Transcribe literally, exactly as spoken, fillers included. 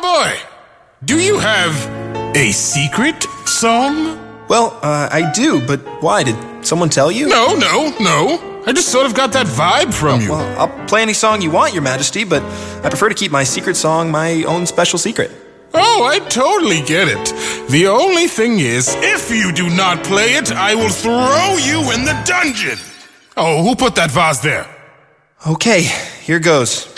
boy, do you have a secret song? Well, uh, I do, but why? Did someone tell you? No, no, no. I just sort of got that vibe from you. Well, I'll play any song you want, Your Majesty, but I prefer to keep my secret song my own special secret. Oh, I totally get it. The only thing is, if you do not play it, I will throw you in the dungeon. Oh, who put that vase there? Okay, here goes.